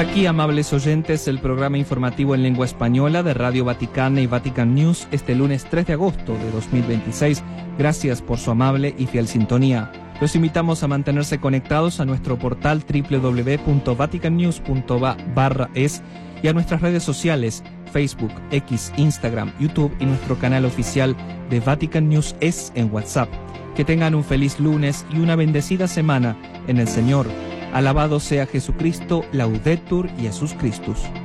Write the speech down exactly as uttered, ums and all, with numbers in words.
Hasta aquí, amables oyentes, el programa informativo en lengua española de Radio Vaticana y Vatican News este lunes tres de agosto de dos mil veintiséis. Gracias por su amable y fiel sintonía. Los invitamos a mantenerse conectados a nuestro portal doble u doble u doble u punto vatican news punto va barra es y a nuestras redes sociales Facebook, X, Instagram, YouTube y nuestro canal oficial de Vatican News es en WhatsApp. Que tengan un feliz lunes y una bendecida semana en el Señor. Alabado sea Jesucristo, Laudetur Jesus Christus.